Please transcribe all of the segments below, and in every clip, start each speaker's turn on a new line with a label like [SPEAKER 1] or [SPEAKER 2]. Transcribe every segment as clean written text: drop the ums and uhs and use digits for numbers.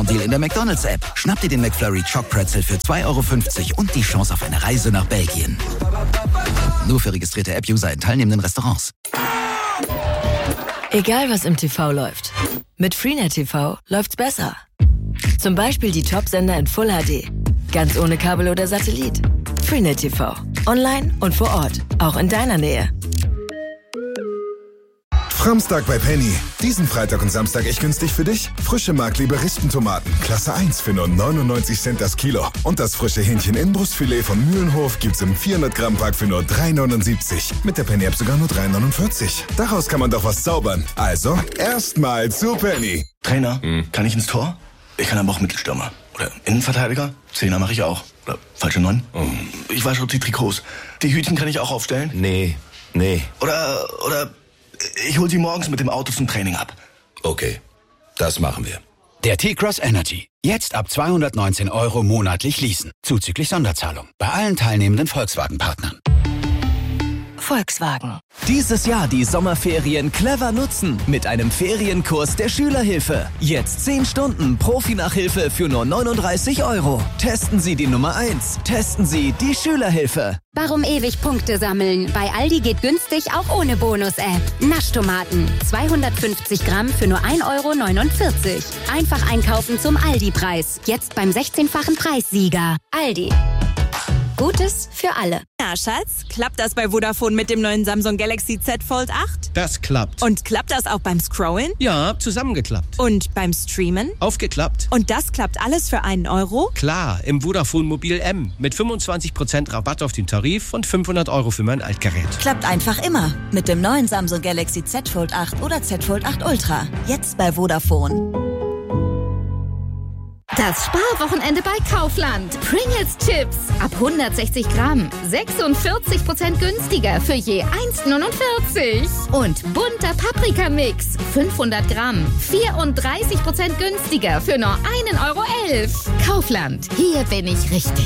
[SPEAKER 1] Restaurant-Deal in der McDonald's-App. Schnapp dir den McFlurry Choc Pretzel für 2,50 € und die Chance auf eine Reise nach Belgien. Nur für registrierte App-User in teilnehmenden Restaurants.
[SPEAKER 2] Egal was im TV läuft, mit Freenet TV läuft's besser. Zum Beispiel die Top-Sender in Full HD. Ganz ohne Kabel oder Satellit. Freenet TV. Online und vor Ort. Auch in deiner Nähe.
[SPEAKER 3] Framstag bei Penny. Diesen Freitag und Samstag echt günstig für dich? Frische Mark-Liberistentomaten, Klasse 1 für nur 99 Cent das Kilo. Und das frische Hähnchen-Innenbrustfilet von Mühlenhof gibt's im 400-Gramm-Pack für nur 3,79. Mit der Penny-App sogar nur 3,49. Daraus kann man doch was zaubern. Also, erstmal zu Penny.
[SPEAKER 4] Trainer, kann ich ins Tor? Ich kann aber auch Mittelstürmer. Oder Innenverteidiger? Zehner mache ich auch. Oder falsche 9? Ich wasche die Trikots. Die Hütchen kann ich auch aufstellen?
[SPEAKER 5] Nee.
[SPEAKER 4] Oder ich hol sie morgens mit dem Auto zum Training ab.
[SPEAKER 5] Okay, das machen wir.
[SPEAKER 1] Der T-Cross Energy. Jetzt ab 219 € monatlich leasen. Zuzüglich Sonderzahlung. Bei allen teilnehmenden Volkswagen-Partnern.
[SPEAKER 2] Volkswagen.
[SPEAKER 6] Dieses Jahr die Sommerferien clever nutzen mit einem Ferienkurs der Schülerhilfe. Jetzt 10 Stunden Profi-Nachhilfe für nur 39 €. Testen Sie die Nummer 1. Testen Sie die Schülerhilfe.
[SPEAKER 7] Warum ewig Punkte sammeln? Bei Aldi geht günstig auch ohne Bonus-App. Naschtomaten. 250 Gramm für nur 1,49 €. Einfach einkaufen zum Aldi-Preis. Jetzt beim 16-fachen Preissieger. Aldi. Gutes für alle.
[SPEAKER 8] Na, Schatz, klappt das bei Vodafone mit dem neuen Samsung Galaxy Z Fold 8?
[SPEAKER 9] Das klappt.
[SPEAKER 8] Und klappt das auch beim Scrollen?
[SPEAKER 9] Ja, zusammengeklappt.
[SPEAKER 8] Und beim Streamen?
[SPEAKER 9] Aufgeklappt.
[SPEAKER 8] Und das klappt alles für 1 €?
[SPEAKER 9] Klar, im Vodafone Mobil M. Mit 25% Rabatt auf den Tarif und 500 € für mein Altgerät.
[SPEAKER 10] Klappt einfach immer. Mit dem neuen Samsung Galaxy Z Fold 8 oder Z Fold 8 Ultra. Jetzt bei Vodafone.
[SPEAKER 11] Das Sparwochenende bei Kaufland. Pringles Chips ab 160 Gramm. 46% günstiger für je 1,49. Und bunter Paprikamix. 500 Gramm. 34% günstiger für nur 1,11 €. Kaufland. Hier bin ich richtig.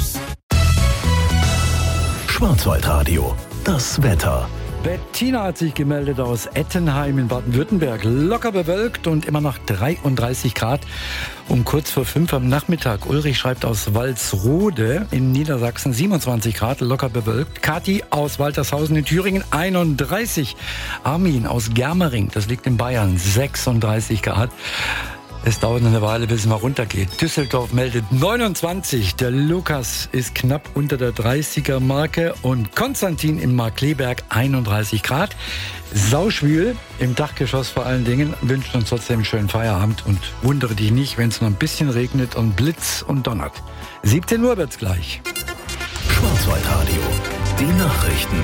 [SPEAKER 12] Schwarzwaldradio. Das Wetter.
[SPEAKER 13] Bettina hat sich gemeldet aus Ettenheim in Baden-Württemberg. Locker bewölkt und immer noch 33 Grad um kurz vor 5 am Nachmittag. Ulrich schreibt aus Walsrode in Niedersachsen 27 Grad, locker bewölkt. Kathi aus Waltershausen in Thüringen 31. Armin aus Germering, das liegt in Bayern, 36 Grad. Es dauert eine Weile, bis es mal runtergeht. Düsseldorf meldet 29. Der Lukas ist knapp unter der 30er-Marke. Und Konstantin im Markkleeberg 31 Grad. Sauschwül im Dachgeschoss vor allen Dingen. Wünscht uns trotzdem einen schönen Feierabend. Und wundere dich nicht, wenn es noch ein bisschen regnet und blitzt und donnert. 17 Uhr wird's gleich.
[SPEAKER 12] Schwarzwaldradio. Die Nachrichten.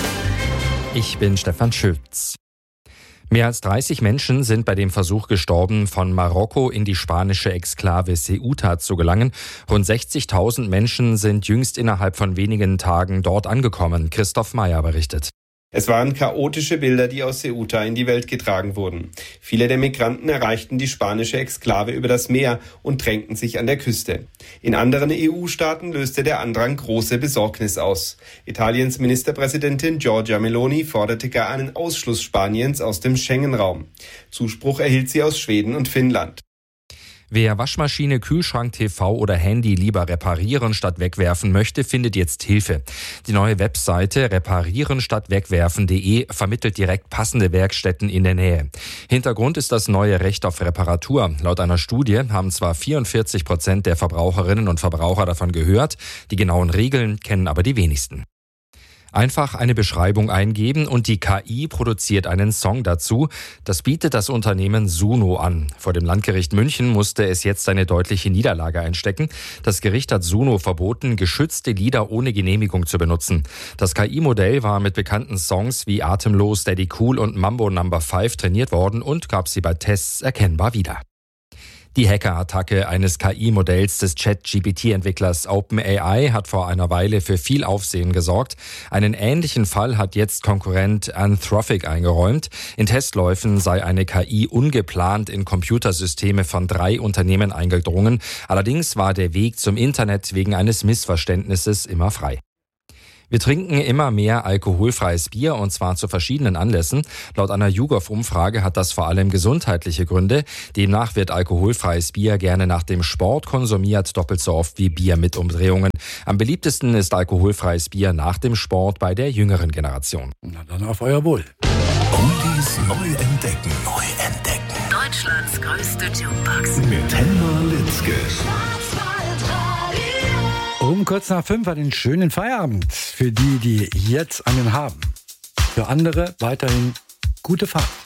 [SPEAKER 14] Ich bin Stefan Schütz. Mehr als 30 Menschen sind bei dem Versuch gestorben, von Marokko in die spanische Exklave Ceuta zu gelangen. Rund 60.000 Menschen sind jüngst innerhalb von wenigen Tagen dort angekommen. Christoph Meyer berichtet.
[SPEAKER 15] Es waren chaotische Bilder, die aus Ceuta in die Welt getragen wurden. Viele der Migranten erreichten die spanische Exklave über das Meer und drängten sich an der Küste. In anderen EU-Staaten löste der Andrang große Besorgnis aus. Italiens Ministerpräsidentin Giorgia Meloni forderte gar einen Ausschluss Spaniens aus dem Schengen-Raum. Zuspruch erhielt sie aus Schweden und Finnland.
[SPEAKER 14] Wer Waschmaschine, Kühlschrank, TV oder Handy lieber reparieren statt wegwerfen möchte, findet jetzt Hilfe. Die neue Webseite reparierenstattwegwerfen.de vermittelt direkt passende Werkstätten in der Nähe. Hintergrund ist das neue Recht auf Reparatur. Laut einer Studie haben zwar 44% der Verbraucherinnen und Verbraucher davon gehört, die genauen Regeln kennen aber die wenigsten. Einfach eine Beschreibung eingeben und die KI produziert einen Song dazu. Das bietet das Unternehmen Suno an. Vor dem Landgericht München musste es jetzt eine deutliche Niederlage einstecken. Das Gericht hat Suno verboten, geschützte Lieder ohne Genehmigung zu benutzen. Das KI-Modell war mit bekannten Songs wie Atemlos, Steady Cool und Mambo No. 5 trainiert worden und gab sie bei Tests erkennbar wieder. Die Hackerattacke eines KI-Modells des ChatGPT-Entwicklers OpenAI hat vor einer Weile für viel Aufsehen gesorgt. Einen ähnlichen Fall hat jetzt Konkurrent Anthropic eingeräumt. In Testläufen sei eine KI ungeplant in Computersysteme von 3 Unternehmen eingedrungen. Allerdings war der Weg zum Internet wegen eines Missverständnisses immer frei. Wir trinken immer mehr alkoholfreies Bier und zwar zu verschiedenen Anlässen. Laut einer YouGov-Umfrage hat das vor allem gesundheitliche Gründe. Demnach wird alkoholfreies Bier gerne nach dem Sport konsumiert, doppelt so oft wie Bier mit Umdrehungen. Am beliebtesten ist alkoholfreies Bier nach dem Sport bei der jüngeren Generation.
[SPEAKER 13] Na dann auf euer Wohl.
[SPEAKER 12] Oldies neu entdecken. Neu entdecken.
[SPEAKER 2] Deutschlands größte Jukebox.
[SPEAKER 12] Mit Helma Litzke.
[SPEAKER 13] Um kurz nach 5 einen schönen Feierabend für die, die jetzt einen haben. Für andere weiterhin gute Fahrt.